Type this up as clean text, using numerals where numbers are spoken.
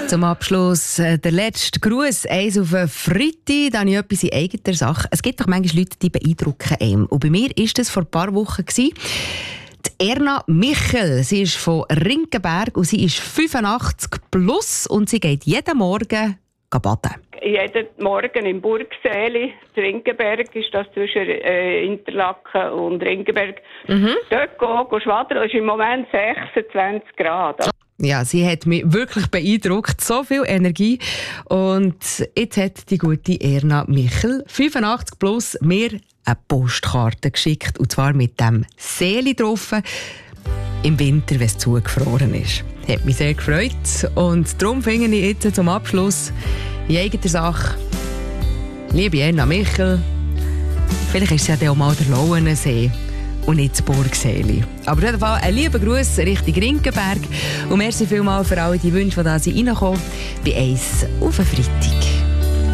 Zum Abschluss der letzte Gruß, eins auf einen Freitag, da habe ich etwas in eigener Sache. Es gibt doch manchmal Leute, die beeindrucken einem. Und bei mir war das vor ein paar Wochen. Die Erna Michel, sie ist von Rinkenberg und sie ist 85 plus und sie geht jeden Morgen baden. Jeden Morgen im Burgsäli, Rinkenberg ist das zwischen Interlaken und Rinkenberg. Dort gehen schwadern, es ist im Moment 26 Grad. Ja, sie hat mich wirklich beeindruckt. So viel Energie. Und jetzt hat die gute Erna Michel, 85 plus, mir eine Postkarte geschickt. Und zwar mit dem Seeli drauf. Im Winter, wenn es zugefroren ist. Hat mich sehr gefreut. Und darum finde ich jetzt zum Abschluss in eigener Sache, liebe Erna Michel, vielleicht ist es ja auch mal der Lauensee und nicht das Burgsäli. Aber auf jeden Fall ein lieber Gruß Richtung Rinkenberg und merci vielmals für alle die Wünsche, die da reinkommen bei «1 auf den Freitag».